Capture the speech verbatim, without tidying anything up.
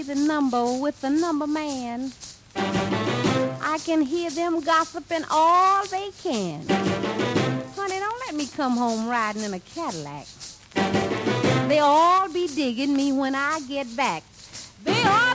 crazy number with the number man. I can hear them gossiping all they can. Honey, don't let me come home riding in a Cadillac. They all be digging me when I get back. They ought